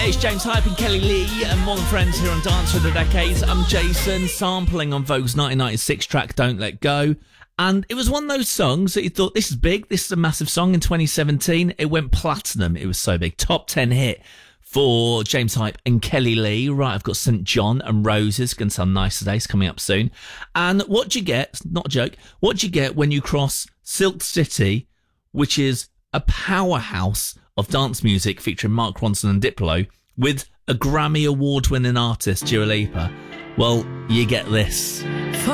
It's James Hype and Kelly Lee and More Than Friends here on Dance for the Decades. I'm Jason, sampling on Vogue's 1996 track Don't Let Go. And it was one of those songs that you thought, this is big, this is a massive song. In 2017, it went platinum. It was so big. Top 10 hit for James Hype and Kelly Lee. Right, I've got St. John and Roses. Going to sound nice today. It's coming up soon. And what do you get, not a joke, what do you get when you cross Silk City, which is a powerhouse of dance music featuring Mark Ronson and Diplo, with a Grammy Award-winning artist, Dua Lipa? Well, you get this. For